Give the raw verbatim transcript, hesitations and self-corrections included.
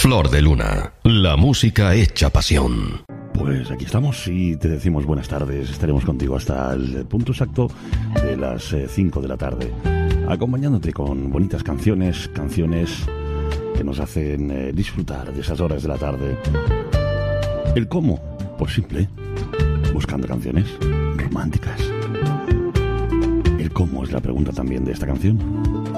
Flor de Luna, la música hecha pasión. Pues aquí estamos y te decimos buenas tardes. Estaremos contigo hasta el punto exacto de las cinco de la tarde, acompañándote con bonitas canciones, canciones que nos hacen eh, disfrutar de esas horas de la tarde. ¿El cómo? Pues simple, buscando canciones románticas. ¿El cómo es la pregunta también de esta canción?